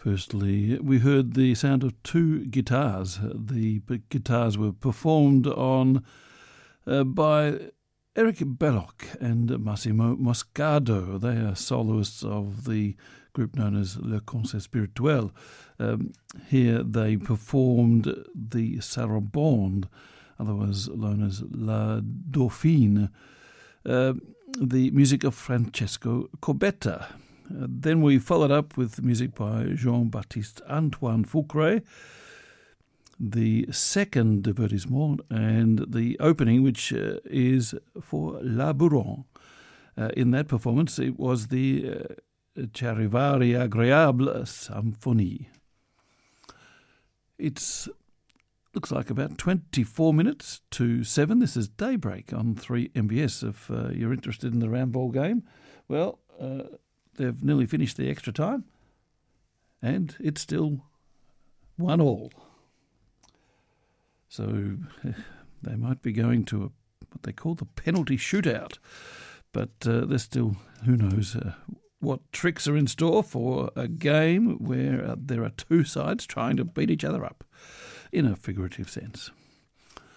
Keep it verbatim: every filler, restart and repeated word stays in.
Firstly, we heard the sound of two guitars. The guitars were performed on uh, by Eric Belloc and Massimo Moscardo. They are soloists of the group known as Le Concert Spirituel. Um, here they performed the Sarabande, otherwise known as La Dauphine, uh, the music of Francesco Corbetta. Uh, then we followed up with music by Jean-Baptiste Antoine Foucret, the second divertissement, and the opening, which uh, is for La Bourron. Uh, in that performance, it was the uh, Charivari Agréable Symphonie. It looks like about twenty-four minutes to seven. This is Daybreak on three M B S. If uh, you're interested in the round-ball game, well, uh, they've nearly finished the extra time, and it's still one all. So they might be going to a, what they call the penalty shootout, but uh, there's still, who knows, uh, what tricks are in store for a game where uh, there are two sides trying to beat each other up, in a figurative sense.